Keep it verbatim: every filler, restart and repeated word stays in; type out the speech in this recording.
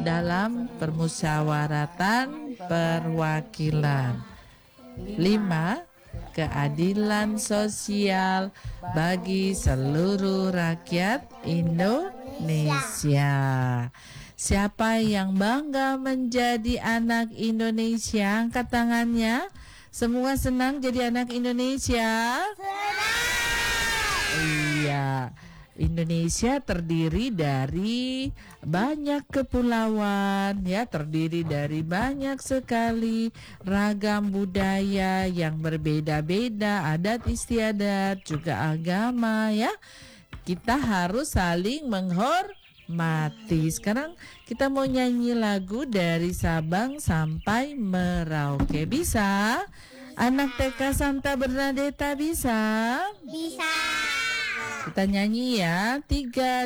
dalam permusyawaratan perwakilan. Lima, keadilan sosial bagi seluruh rakyat Indonesia. Siapa yang bangga menjadi anak Indonesia? Angkat tangannya. Semua senang jadi anak Indonesia? Senang. Iya. Indonesia terdiri dari banyak kepulauan, ya, terdiri dari banyak sekali ragam budaya yang berbeda-beda, adat istiadat, juga agama, ya. Kita harus saling menghormati. Sekarang kita mau nyanyi lagu dari Sabang sampai Merauke. Bisa? Anak T K Santa Bernadetta bisa? Bisa. Kita nyanyi ya. Tiga,